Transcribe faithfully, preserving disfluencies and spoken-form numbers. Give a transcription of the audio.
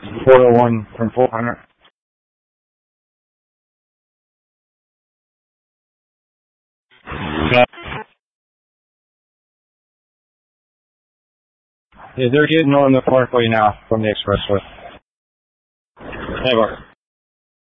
four oh one from four hundred. Yeah, they're getting on the parkway now from the expressway. Hey, Mark.